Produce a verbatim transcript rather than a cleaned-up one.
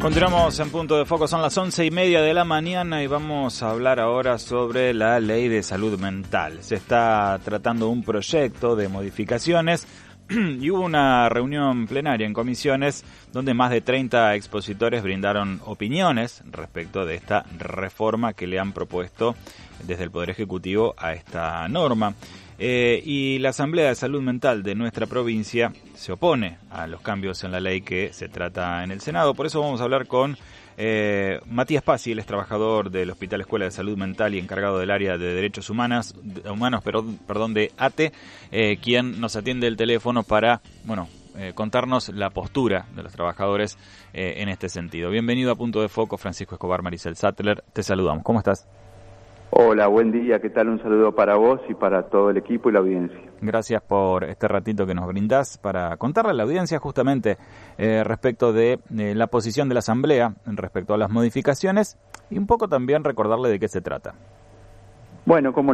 Continuamos en Punto de Foco, son las once y media de la mañana y vamos a hablar ahora sobre la Ley de Salud Mental. Se está tratando un proyecto de modificaciones y hubo una reunión plenaria en comisiones donde más de treinta expositores brindaron opiniones respecto de esta reforma que le han propuesto desde el Poder Ejecutivo a esta norma. Eh, y la Asamblea de Salud Mental de nuestra provincia se opone a los cambios en la ley que se trata en el Senado. Por eso vamos a hablar con eh, Matías Pazzi, él es trabajador del Hospital Escuela de Salud Mental y encargado del área de Derechos Humanos, humanos perdón, perdón, de A T E, eh, quien nos atiende el teléfono para, bueno, eh, contarnos la postura de los trabajadores eh, en este sentido. Bienvenido a Punto de Foco, Francisco Escobar, Maricel Sattler, te saludamos. ¿Cómo estás? Hola, buen día, ¿qué tal? Un saludo para vos y para todo el equipo y la audiencia. Gracias por este ratito que nos brindás para contarle a la audiencia justamente eh, respecto de eh, la posición de la Asamblea respecto a las modificaciones y un poco también recordarle de qué se trata. Bueno, como